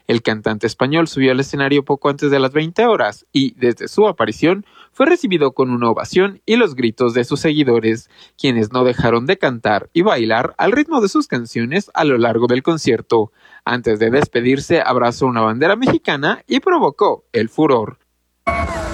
El cantante español subió al escenario poco antes de las 20 horas y, desde su aparición, fue recibido con una ovación y los gritos de sus seguidores, quienes no dejaron de cantar y bailar al ritmo de sus canciones a lo largo del concierto. Antes de despedirse, abrazó una bandera mexicana y provocó el furor.